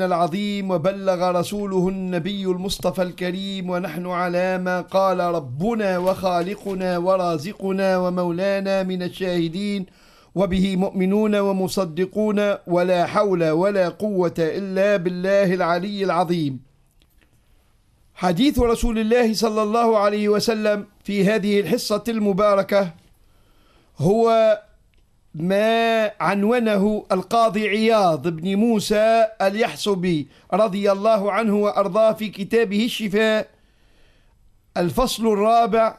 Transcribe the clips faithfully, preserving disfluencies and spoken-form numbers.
العظيم وبلغ رسوله النبي المصطفى الكريم، ونحن على ما قال ربنا وخالقنا ورازقنا ومولانا من الشاهدين، وبه مؤمنون ومصدقون، ولا حول ولا قوة إلا بالله العلي العظيم. حديث رسول الله صلى الله عليه وسلم في هذه الحصة المباركة هو ما عنونه القاضي عياض بن موسى اليحصبي رضي الله عنه وأرضاه في كتابه الشفاء، الفصل الرابع: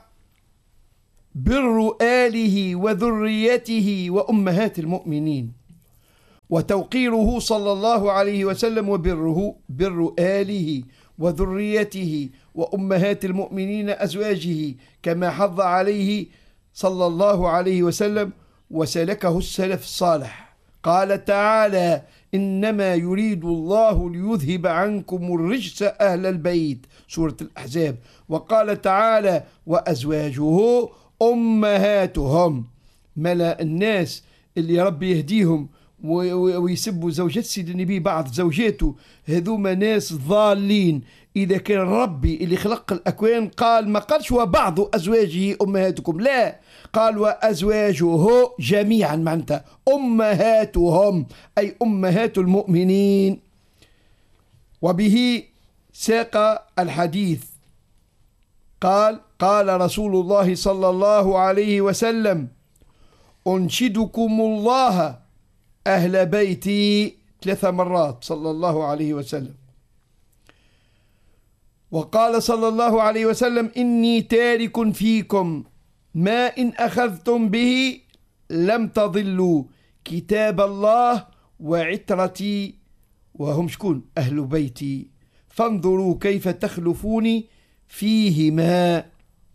بر آله وذريته وأمهات المؤمنين، وتوقيره صلى الله عليه وسلم، وبره بر آله وذريته وأمهات المؤمنين أزواجه كما حض عليه صلى الله عليه وسلم وسلكه السلف الصالح. قال تعالى: إنما يريد الله ليذهب عنكم الرجس أهل البيت، سورة الأحزاب. وقال تعالى: وأزواجه أمهاتهم. ملا الناس اللي ربي يهديهم ويسبوا زوجات سيد النبي بعض زوجاته، هذوما ناس ضالين. إذا كان ربي اللي خلق الأكوان قال، ما قالش وبعض أزواجه أمهاتكم، لا، قال وأزواجه جميعا، معناتها أمهاتهم أي أمهات المؤمنين. وبه ساق الحديث، قال: قال رسول الله صلى الله عليه وسلم: أنشدكم الله أهل بيتي، ثلاث مرات صلى الله عليه وسلم. وقال صلى الله عليه وسلم: إني تارك فيكم ما إن أخذتم به لم تضلوا، كتاب الله وعترتي، وهم شكون؟ أهل بيتي، فانظروا كيف تخلفوني فيهما.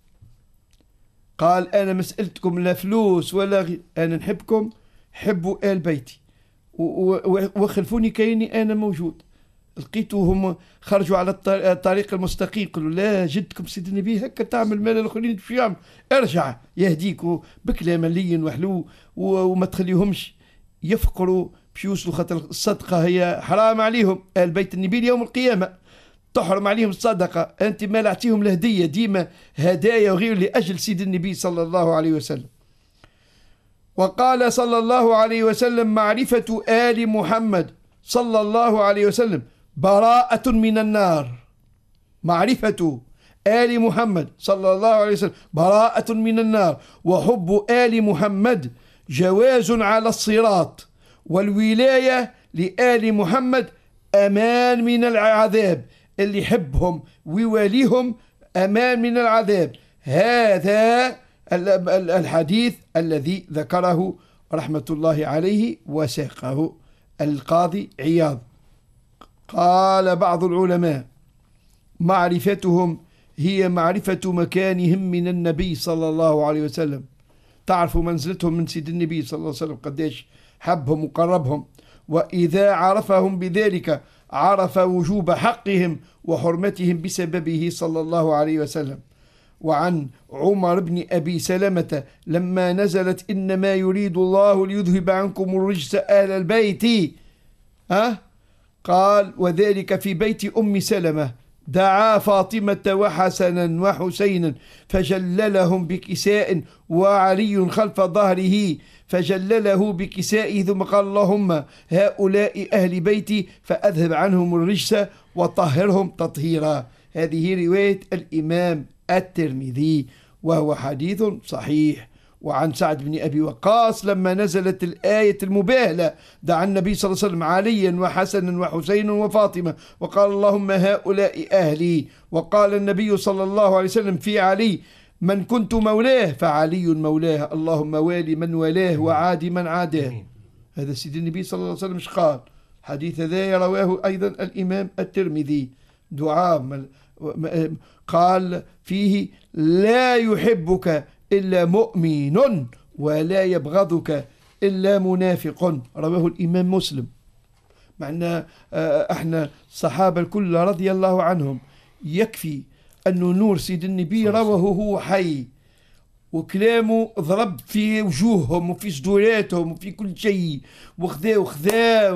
قال: أنا مسألتكم لا فلوس ولا غير، أنا نحبكم، حبوا آل بيتي، وخلفوني كيني أنا موجود. لقيتوهم خرجوا على الطريق المستقيم، قالوا: لا، جدكم سيد النبي هكا تعمل مال الآخرين شو يعمل، ارجع يهديك بكلام لين وحلو، وما تخليهمش يفقروا باش يوصلوا، خاطر الصدقة هي حرام عليهم. آل بيت النبي يوم القيامة تحرم عليهم الصدقة. أنت ما لعتيهم الهدية، ديما هدايا وغير لأجل سيد النبي صلى الله عليه وسلم. وقال صلى الله عليه وسلم: معرفة آل محمد صلى الله عليه وسلم براءة من النار. معرفة آل محمد صلى الله عليه وسلم براءة من النار، وحب آل محمد جواز على الصراط، والولاية لآل محمد أمان من العذاب. اللي يحبهم ويواليهم أمان من العذاب. هذا الحديث الذي ذكره رحمة الله عليه وساقه القاضي عياض. قال بعض العلماء: معرفتهم هي معرفة مكانهم من النبي صلى الله عليه وسلم، تعرفوا منزلتهم من سيد النبي صلى الله عليه وسلم، قديش حبهم وقربهم. وإذا عرفهم بذلك عرف وجوب حقهم وحرمتهم بسببه صلى الله عليه وسلم. وعن عمر بن أبي سلمة لما نزلت: إنما يريد الله ليذهب عنكم الرجس أهل البيت، أه؟ قال: وذلك في بيت أم سلمة، دعا فاطمة وحسنا وحسينا فجللهم بكساء، وعلي خلف ظهره فجلله بكسائه، ثم قال: اللهم هؤلاء أهل بيتي فأذهب عنهم الرجس وطهرهم تطهيرا. هذه رواية الإمام الترمذي، وهو حديث صحيح. وعن سعد بن أبي وقاص لما نزلت الآية المباهلة دعا النبي صلى الله عليه وسلم عليا وحسنا وحسينا وفاطمة وقال: اللهم هؤلاء أهلي. وقال النبي صلى الله عليه وسلم في علي: من كنت مولاه فعلي مولاه، اللهم والي من والاه وعادي من عاداه. هذا سيد النبي صلى الله عليه وسلم مش قال. حديث ذا رواه أيضا الإمام الترمذي. دعاء قال فيه: لا يحبك إلا مؤمن ولا يبغضك إلا منافق، رواه الإمام مسلم. معنا احنا الصحابة الكل رضي الله عنهم يكفي أنه نور سيد النبي رواه هو حي، وكلامه ضرب في وجوههم وفي صدوراتهم وفي كل شيء، وخذاو خذاو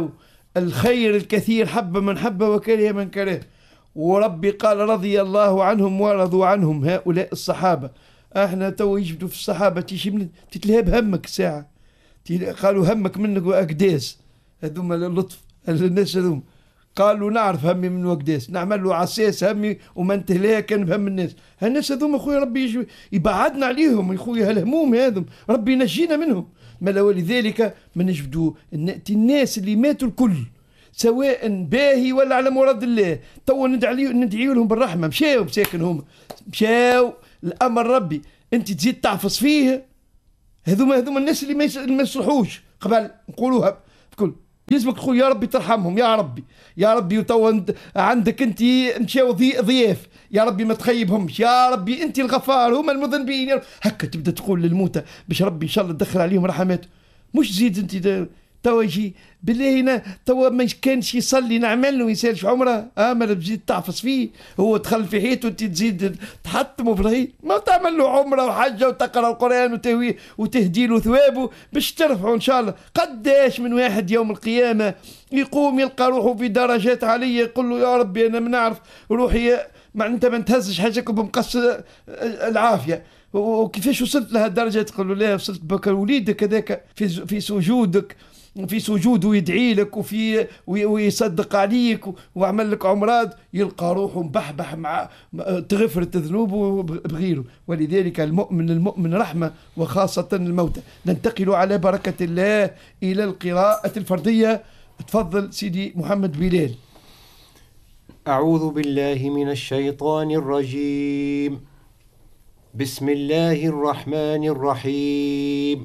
الخير الكثير حب من حب وكره من كره. وربي قال رضي الله عنهم ورضوا عنهم هؤلاء الصحابة. احنا تو يجبدوا في الصحابة تيجي تتلهب همك ساعة، قالوا همك منك وأقداس، هذوما اللطف الناس هذوما قالوا نعرف همي من وقداس، نعمل له عساس همي وما نتهلها كان بهم الناس. هالناس هذوما خويا ربي يبعدنا عليهم خويا، هالهموم هذم ربي ينجينا منهم. ما ولذلك ما نجبدوا نأتي الناس اللي ماتوا الكل سواء باهي ولا على مراد الله، تو ندعي ندعيو لهم بالرحمة، مشاو مساكن هما مشاو الأمر ربي، أنت تزيد تعفص فيه. هذوما هذوما الناس اللي ما يصلحوش قبل نقولوها بكل يلزمك خويا يا ربي ترحمهم يا ربي يا ربي. وتوا عندك انت مشاو ضياف يا ربي ما تخيبهمش يا ربي، انت الغفار هما المذنبين. هكا تبدا تقول للموتى باش ربي ان شاء الله تدخل عليهم رحماته، مش زيد انت توا يجي بالله هنا توا ما كانش يصلي نعمل له يسالش عمره امل بزيد تعفص فيه، هو دخل في حيته وانت تزيد تحطمه في الغيط. ما تعمل له عمره وحجه وتقرا القران وتهويه وتهدي له ثوابه باش ترفعه ان شاء الله. قداش من واحد يوم القيامه يقوم يلقى روحه في درجات عاليه يقول له يا ربي انا ما نعرف روحي، ما انت ما نتهزش حاجه بمقص العافيه، وكيفاش وصلت لها الدرجه؟ تقول له لا وصلت بك وليدك هذاك في في سجودك في سجوده يدعي لك وفي ويصدق عليك وعمل لك عمرات، يلقى روحه مبحبح مع تغفرت ذنوبه بغيره. ولذلك المؤمن المؤمن رحمة وخاصة الموتى. ننتقل على بركة الله إلى القراءة الفردية. تفضل سيدي محمد بلال. أعوذ بالله من الشيطان الرجيم. بسم الله الرحمن الرحيم.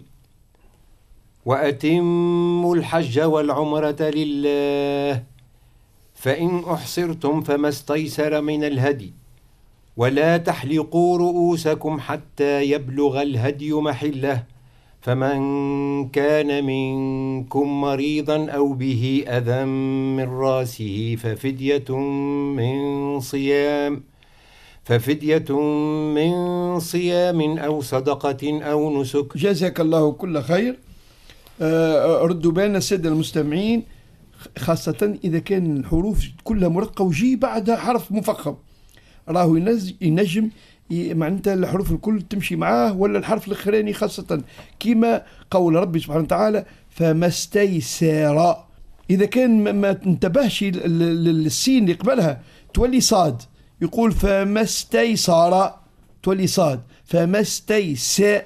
وأتموا الحج والعمرة لله فإن أحصرتم فما استيسر من الهدي ولا تحلقوا رؤوسكم حتى يبلغ الهدي محله فمن كان منكم مريضا أو به أذى من راسه ففدية من صيام ففدية من صيام أو صدقة أو نسك. جزاك الله كل خير. ردوا بالنا السادة المستمعين خاصة إذا كان الحروف كلها مرقة وجي بعدها حرف مفخم، راهو ينجم معناتها الحروف الكل تمشي معاه، ولا الحرف الأخراني خاصة كما قول ربي سبحانه وتعالى فما استيسر. إذا كان ما تنتبهش للسين اللي قبلها تولي صاد، يقول فما استيسر تولي صاد فما استيسر.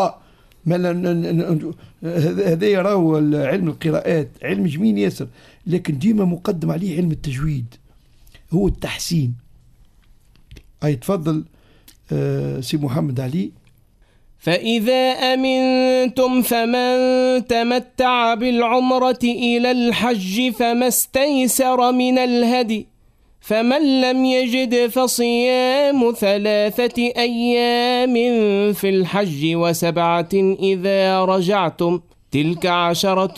هذا يراو علم القراءات علم جميل ياسر، لكن ديما مقدم عليه علم التجويد هو التحسين. أي تفضل آه سي محمد علي. فإذا أمنتم فمن تمتع بالعمرة إلى الحج فما استيسر من الهدي فمن لم يجد فصيام ثلاثة أيام في الحج وسبعة إذا رجعتم تلك عشرة